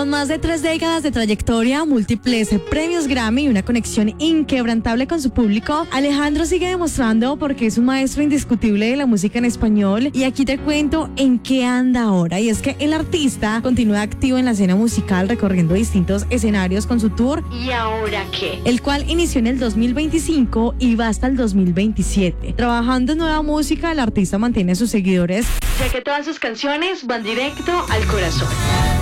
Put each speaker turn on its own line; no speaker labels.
Con más de 3 décadas de trayectoria, múltiples premios Grammy y una conexión inquebrantable con su público, Alejandro sigue demostrando por qué es un maestro indiscutible de la música en español. Y aquí te cuento en qué anda ahora. Y es que el artista continúa activo en la escena musical, recorriendo distintos escenarios con su tour
¿Y ahora qué?
el cual inició en el 2025 y va hasta el 2027. Trabajando en nueva música, el artista mantiene a sus seguidores,
Ya que todas sus canciones van directo al corazón.